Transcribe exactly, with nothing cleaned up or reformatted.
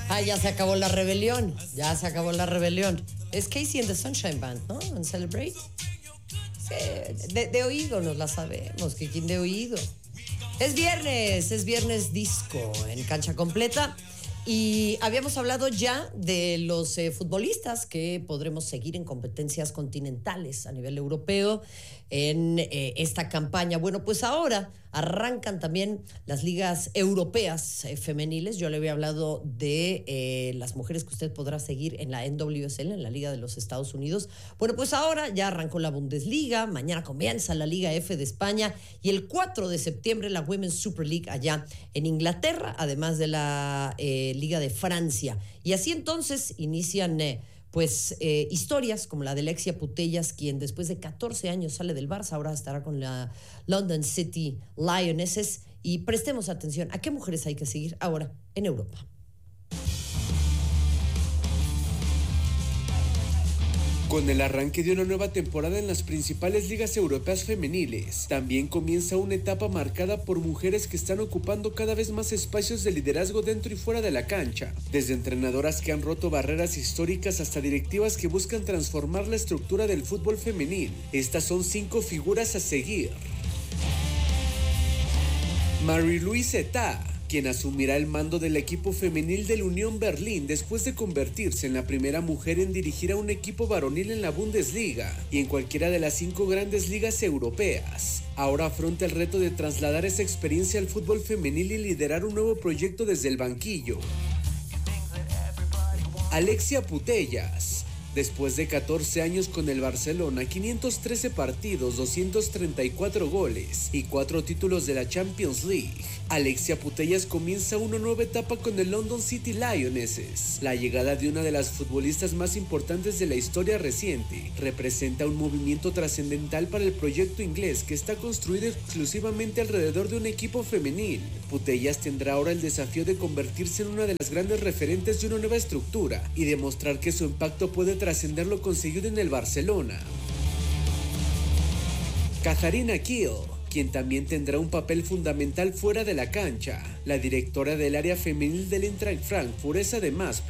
Ah, ya se acabó la rebelión. Ya se acabó la rebelión. Es Casey and the Sunshine Band, ¿no? En Celebrate. Sí, de, de oído nos la sabemos. Que quién de oído. Es viernes, es viernes disco en Cancha Completa. Y habíamos hablado ya de los eh, futbolistas que podremos seguir en competencias continentales a nivel europeo en eh, esta campaña. Bueno, pues ahora arrancan también las ligas europeas eh, femeniles. Yo le había hablado de eh, las mujeres que usted podrá seguir en la N W S L, en la Liga de los Estados Unidos. Bueno, pues ahora ya arrancó la Bundesliga, mañana comienza la Liga F de España y el cuatro de septiembre la Women's Super League allá en Inglaterra, además de la eh, Liga de Francia. Y así entonces inician eh, pues eh, historias como la de Alexia Putellas, quien después de catorce años sale del Barça, ahora estará con la London City Lionesses. Y prestemos atención a qué mujeres hay que seguir ahora en Europa. Con el arranque de una nueva temporada en las principales ligas europeas femeniles, también comienza una etapa marcada por mujeres que están ocupando cada vez más espacios de liderazgo dentro y fuera de la cancha, desde entrenadoras que han roto barreras históricas hasta directivas que buscan transformar la estructura del fútbol femenil. Estas son cinco figuras a seguir. Marie-Louise Eta, quien asumirá el mando del equipo femenil del Unión Berlín después de convertirse en la primera mujer en dirigir a un equipo varonil en la Bundesliga y en cualquiera de las cinco grandes ligas europeas. Ahora afronta el reto de trasladar esa experiencia al fútbol femenil y liderar un nuevo proyecto desde el banquillo. Alexia Putellas. Después de catorce años con el Barcelona, quinientos trece partidos, doscientos treinta y cuatro goles y cuatro títulos de la Champions League, Alexia Putellas comienza una nueva etapa con el London City Lionesses. La llegada de una de las futbolistas más importantes de la historia reciente representa un movimiento trascendental para el proyecto inglés que está construido exclusivamente alrededor de un equipo femenil. Putellas tendrá ahora el desafío de convertirse en una de las grandes referentes de una nueva estructura y demostrar que su impacto puede trascender lo conseguido en el Barcelona. Katharina Kiel, quien también tendrá un papel fundamental fuera de la cancha. La directora del área femenil del Eintracht Frankfurt es además